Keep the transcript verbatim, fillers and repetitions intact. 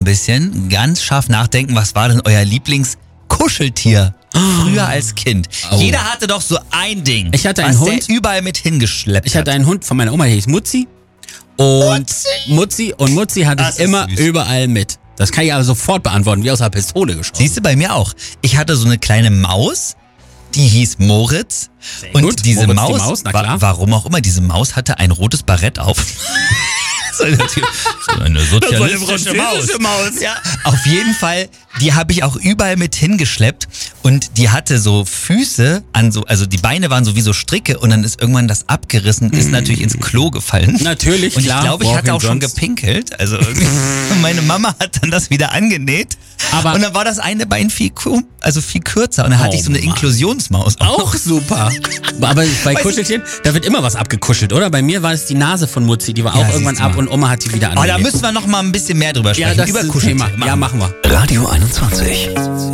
ein bisschen ganz scharf nachdenken, was war denn euer Lieblingskuscheltier früher als Kind? Oh. Jeder hatte doch so ein Ding, Ich hatte was einen Hund. der überall mit hingeschleppt Ich hatte hat. einen Hund von meiner Oma, der hieß Mutzi. Und Mutzi? Mutzi und Mutzi hatte Das ich ist immer süß. überall mit. Das kann ich aber sofort beantworten, wie aus einer Pistole geschossen. Siehst du, bei mir auch. Ich hatte so eine kleine Maus, die hieß Moritz. Sehr Und gut. diese Moritz die Maus, Maus, na wa- klar. warum auch immer, diese Maus hatte ein rotes Barett auf. So eine, so eine sozialistische Maus. Maus. Ja, auf jeden Fall, die habe ich auch überall mit hingeschleppt und die hatte so Füße an so, also die Beine waren so wie so Stricke und dann ist irgendwann das abgerissen, ist natürlich ins Klo gefallen. Natürlich, Und ich klar. glaube, ich hatte Wohin auch schon sonst? gepinkelt, also irgendwie. Und meine Mama hat dann das wieder angenäht. Aber- und dann war das eine Bein viel, ku- also viel kürzer und dann hatte Oh ich so eine Mann. Inklusionsmaus. Auch super. Aber bei Weißt du- Kuscheltieren, da wird immer was abgekuschelt, oder? Bei mir war es die Nase von Mutzi, die war Ja, auch irgendwann siehst du ab mal. und Oma hat die wieder Oh, da angelegt. müssen wir noch mal ein bisschen mehr drüber Ja, sprechen. das Über ist ein Kuscheltiere. Thema. Ja, machen wir. Radio einundzwanzig.